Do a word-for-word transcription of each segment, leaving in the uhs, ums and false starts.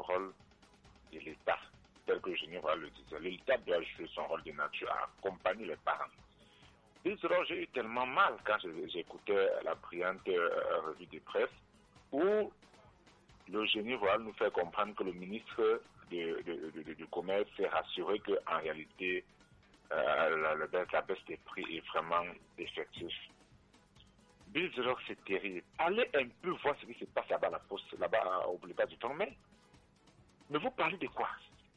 rôle de l'État, tel que le général le disait. L'État doit jouer son rôle de nature à accompagner les parents. Et alors, j'ai eu tellement mal quand j'écoutais la brillante euh, revue de presse où le génie rural nous fait comprendre que le ministre du de, de, de, de commerce s'est rassuré qu'en réalité, euh, la, la, la baisse des prix est vraiment effective. Bizarre, c'est terrible. Allez un peu voir ce qui se passe là-bas à la poste, là-bas au boulevard du Tourmet. Mais vous parlez de quoi?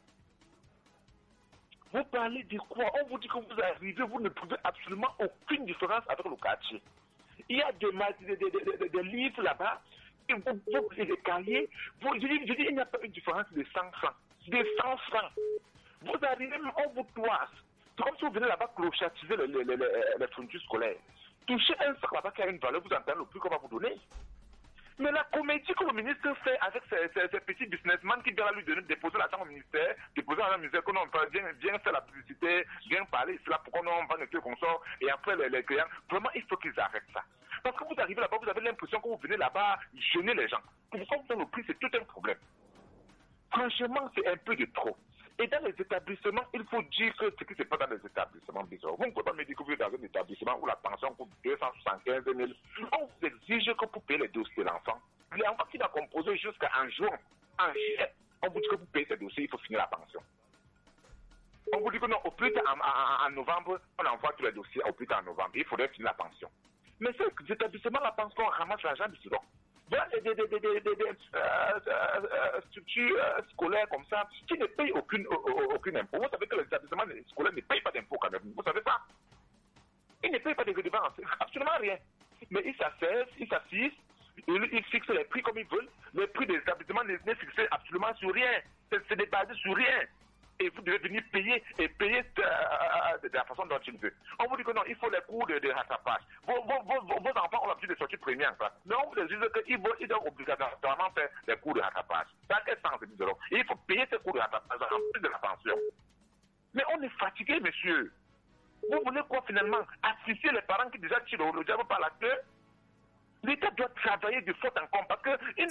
Vous parlez de quoi? On vous dit que vous arrivez, vous ne trouvez absolument aucune différence avec le quartier. Il y a des, des, des, des, des livres là-bas, vous, vous, des cahiers, vous, je, dis, je dis, il n'y a pas une différence de cent francs. De cent francs. Vous arrivez, on vous toise. C'est comme si vous venez là-bas clochatiser les, les, les, les fournitures scolaires. Touchez un sac là-bas qui a une valeur, vous entendez le prix qu'on va vous donner. Mais la comédie que le ministre fait avec ces, ces, ces petits businessmen qui viennent lui donner, déposer l'argent au ministère, déposer l'argent au ministère, qu'on vient, vient faire la publicité, vient parler, c'est là pourquoi on vend le consort, et après les, les clients, vraiment il faut qu'ils arrêtent ça. Parce que vous arrivez là-bas, vous avez l'impression que vous venez là-bas gêner les gens. Pourquoi vous faites le prix, c'est tout un problème. Franchement, c'est un peu de trop. Et dans les établissements, il faut dire que ce qui se passe dans les établissements bizarres. Vous ne pouvez pas me dire que vous êtes dans un établissement où la pension coûte deux cent soixante-quinze mille. On vous exige que pour payer les dossiers de l'enfant, l'enfant qui va composer jusqu'en juin, en juillet, on vous dit que pour payer ces dossiers, il faut finir la pension. On vous dit que non, au plus tard en, en, en novembre, on envoie tous les dossiers, au plus tard en novembre, il faudrait finir la pension. Mais ces établissements, la pension, ramasse l'argent du silence. Voilà des, des, des, des, des, des euh, euh, structures euh, scolaires comme ça qui ne payent aucune, aucune impôt. Vous savez que les établissements scolaires ne payent pas d'impôt quand même. Vous savez ça? Ils ne payent pas de redevances, absolument rien. Mais ils s'assessent, ils s'assisent, ils, ils fixent les prix comme ils veulent. Le prix des établissements n'est fixé absolument sur rien. Ce n'est basé sur rien. Et vous devez venir payer et payer de, de, de la façon dont il veut. On vous dit que non, il faut les cours de, de rattrapage. Vos, vos, vos, vos enfants ont l'habitude de sortir premiers en classe. Mais on vous dit qu'ils ils doivent obligatoirement faire des cours de rattrapage. Dans quel sens, dix euros? Et il faut payer ces cours de rattrapage en plus de la pension. Mais on est fatigué, monsieur. Vous voulez quoi finalement? Assister les parents qui déjà tirent le diable par la queue? L'État doit travailler de faute en compte parce que